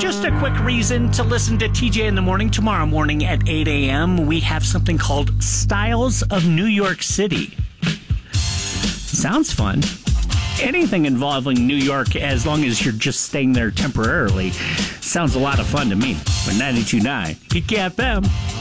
Just a quick reason to listen to TJ in the Morning tomorrow morning at 8 a.m. We have something called Styles of New York City. Sounds fun. Anything involving New York, as long as you're just staying there temporarily, sounds a lot of fun to me. But 92.9 PKFM.